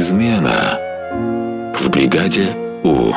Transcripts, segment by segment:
Измена в бригаде У.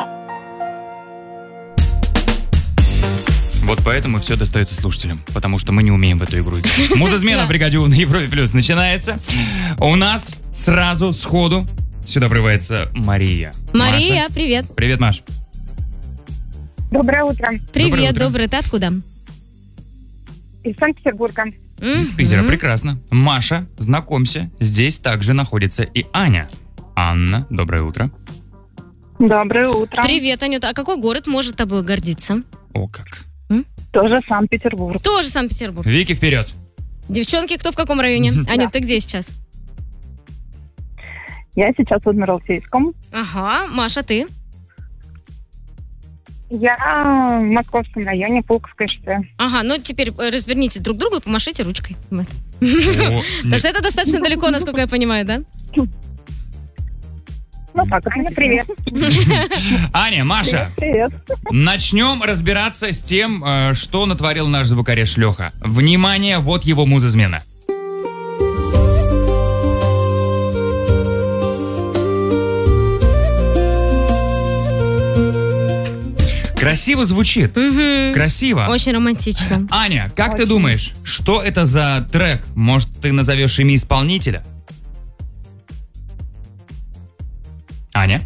Вот поэтому все достается слушателям, потому что мы не умеем в эту игру играть. Музызмена в бригаде У на Европе Плюс начинается. У нас сразу сходу сюда врывается Мария. Мария, Маша. привет. Привет, Маш. Доброе утро. Привет, утро. доброе. Ты откуда? Из Санкт-Петербурга. Из Питера, прекрасно. Маша, знакомься, здесь также находится и Аня. Анна, доброе утро. Доброе утро. Привет, Анюта. А какой город может тобой гордиться? О, как. Тоже Санкт-Петербург. Тоже Санкт-Петербург. Вики, вперед. Девчонки, кто в каком районе? Анют, ты где сейчас? Я сейчас в Адмиралтейском. Ага, Маша, ты? Я в Московском районе, Пулковское шоссе. Ага, ну теперь разверните друг другу и помашите ручкой. Вот. О, Потому что это достаточно далеко, насколько я понимаю, да? Ну так, Аня, привет. Аня, Маша, Привет. начнем разбираться с тем, что натворил наш звукореж Леха. Внимание, вот его музызмена. Красиво звучит. Красиво. Очень романтично. Аня, как ты думаешь, что это за трек? Может, ты назовешь имя исполнителя? Аня?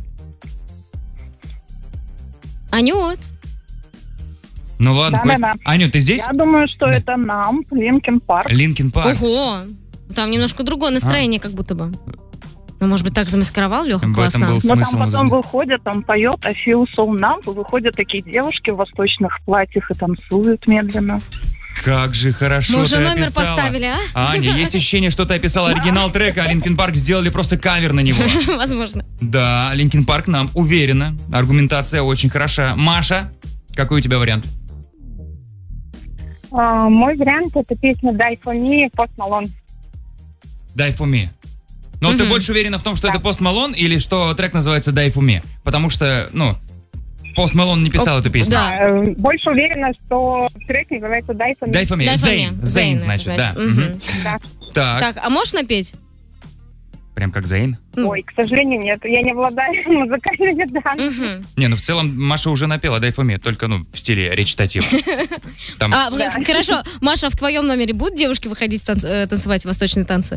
Анют. Ну ладно. Да-да-да. Аню, ты здесь? Я думаю, что это нам, Линкин Парк. Линкин Парк. Ого. Там немножко другое настроение, как будто бы. Ну, может быть, так замаскировал Леха В этом классно? был Но смысл там потом музызмена. выходят, там поет I feel so numb, выходят такие девушки в восточных платьях и танцуют медленно. Как же хорошо Мы уже ты номер описала. поставили, а? Аня, есть ощущение, что ты описала оригинал трека, а Линкин Парк сделали просто кавер на него. Возможно. Да, Линкин Парк нам уверенно. Аргументация очень хороша. Маша, какой у тебя вариант? Мой вариант — это песня Die For Me, Post Malone. Die For Me. Но ты больше уверена в том, что это Пост Малон, или что трек называется Die For Me? Потому что, Пост Малон не писал эту песню. Да. Больше уверена, что трек называется Die For Me. Die For Me. Die For Зейн. Me. Зейн, Zayn, значит, это да. значит. Мгм. Да. Так, Так, а можешь напеть? прям как Зейн? Ой, к сожалению, нет. Я не обладаю музыкальными данными. Мгм. Не, в целом Маша уже напела Die For Me, только, в стиле речитатива. Там Хорошо. Маша, в твоем номере будут девушки выходить танцевать восточные танцы?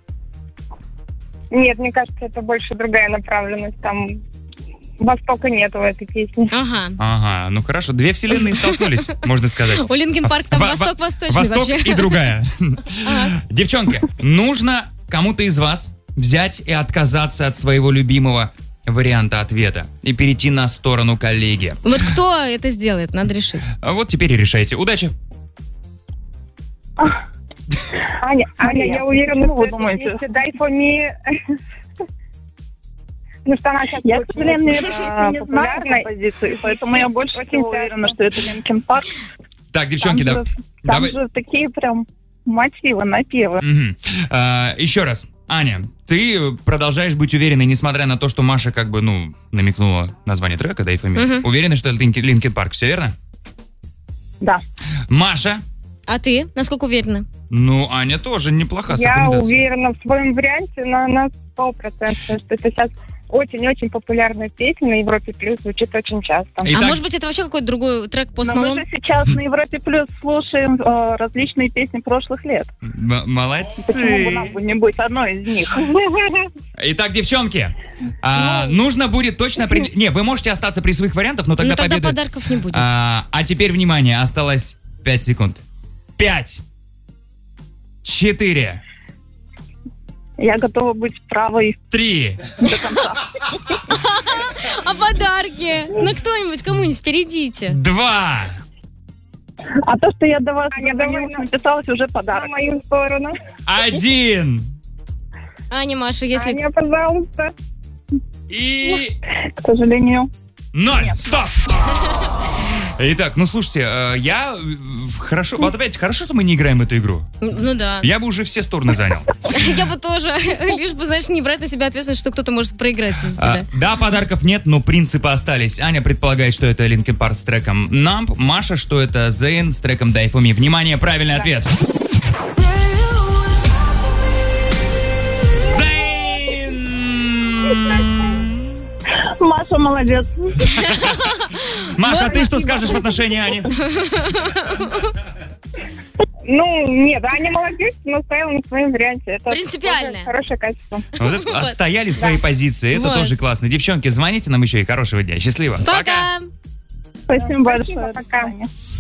Нет, мне кажется, это больше другая направленность. Там Востока нет в этой песне. Ага. Хорошо, две вселенные столкнулись, можно сказать. У Линкин Парк там Восток восточный Восток вообще. и другая. Девчонки, нужно кому-то из вас взять и отказаться от своего любимого варианта ответа и перейти на сторону коллеги. Вот кто это сделает, надо решить. А вот теперь и решайте. Удачи! Аня, я уверена, что это песня Die For Me. Ну что она сейчас, я, к сожалению, не знаю композиции, поэтому я больше всего уверена, что это Линкин Парк. Так, девчонки, Там давай. же такие прям мотивы, напевы. Еще раз. Аня, ты продолжаешь быть уверенной, несмотря на то, что Маша намекнула название трека Die For Me. Уверена, что это Линкин Парк, все верно? Да. Маша? А ты? Насколько уверена? Аня тоже неплоха с Я рекомендацией. уверена в своем варианте на 100%, что это сейчас очень-очень популярная песня на Европе Плюс, звучит очень часто. Итак, А может быть, это вообще какой-то другой трек Пост Но мы Малон? же сейчас на Европе Плюс слушаем различные песни прошлых лет. Почему бы молодцы. нам бы не быть одной из них? Итак, девчонки, нужно будет точно определить... Не, вы можете остаться при своих вариантах, но тогда Ну тогда победа... подарков не будет. А теперь, внимание, осталось 5 секунд. 5, 4, Я готова быть правой 3. до конца. А подарки? Ну кто-нибудь, кому-нибудь перейдите. 2. А то, что я до вас написалась, уже подарок. На мою сторону. 1. Аня, Маша, если... Аня, пожалуйста. И... К сожалению. 0. Стоп! Итак, слушайте, хорошо, вот опять, хорошо, что мы не играем в эту игру. Ну да. Я бы уже все стороны занял. Я бы тоже, лишь бы, знаешь, не брать на себя ответственность, что кто-то может проиграть из-за тебя. Да, подарков нет, но принципы остались. Аня предполагает, что это Линкин Парк с треком Numb. Маша, что это Зейн с треком Die For Me. Внимание, правильный ответ. Зейн! Маша молодец. Маша, а ты что скажешь в отношении Ани? Ну, нет, Аня молодец, но стояла на своем варианте. Это Принципиальная. тоже хорошее качество. Вот это отстояли свои позиции, это Вот. тоже классно. Девчонки, звоните нам еще и хорошего дня. Счастливо. Пока. Спасибо большое. Пока. До свидания.